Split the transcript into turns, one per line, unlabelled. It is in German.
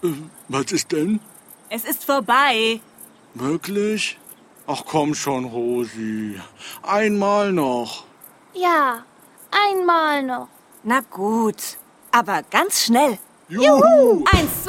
Was ist denn?
Es ist vorbei.
Wirklich? Ach komm schon, Rosi. Einmal noch.
Ja, einmal noch.
Na gut, aber ganz schnell.
Juhu!
1,